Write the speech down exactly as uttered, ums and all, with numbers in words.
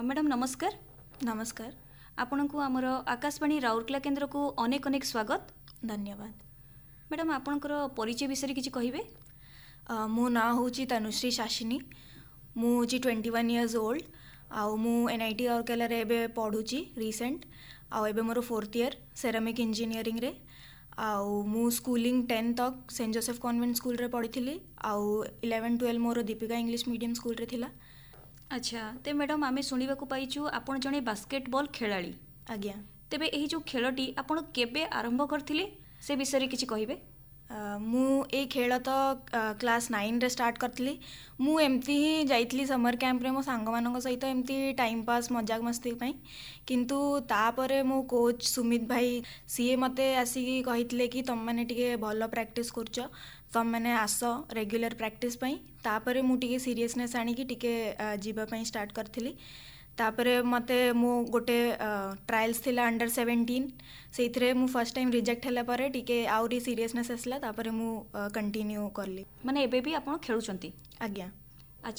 Madam नमस्कार। नमस्कार। आपण को आमर आकाशवाणी राउरकेला केन्द्र को अनेक अनेक स्वागत। धन्यवाद। मैडम आपणकर परिचय विषय किसी कहिबे? मो ना हूँ तनुश्री शाशिनी। मु हूँ ट्वेंटी वन इयर्स ओल्ड। आउ मु एनआईटी राउरकेला रे एबे पढ़ुची रिसेंट। आउ एबे मोर फोर्थ ईयर सेरामिक इंजीनियरिंग रे। आउ मु स्कूलिंग टेन तक सेंट जोसेफ कॉन्वेंट स्कूल रे पढ़ी थी। आउ इलेवन ट्वेल्व मोर दीपिका इंग्लिश मीडियम स्कूल रे थिला। अच्छा ते मैडम आमे सुनिबा को पाइछु आपण जने बास्केटबॉल खेलाड़ी। आज्ञा। तेबे एही जो खेलटी आपण केबे आरंभ करथिले से विषय किछि कहिबे? मु ए खेल तो क्लास नाइन रे स्टार्ट करथली। मु एमती ही जाइतली समर कैंप रे मो सांग मानक सहित एमती टाइम पास मजाक मस्ती पई। किंतु तापरे मो कोच सुमित भाई सीए मते आसी कहितले कि तुम माने टिके भलो प्रैक्टिस करछ, तुम माने आस रेगुलर प्रैक्टिस पई। तापरे मु टिके सीरियसनेस आनी कि टिके जीवा पई स्टार्ट करथली। तापरे मते मो गोटे ट्रायल्स थिला अंडर सेवेंटीन से मु फर्स्ट टाइम रिजेक्ट होला परे टिके आउरी सीरियसनेस आसला। तापरे मु कंटिन्यू करली। माने एबे भी आपण खेलुचंती? आज्ञा।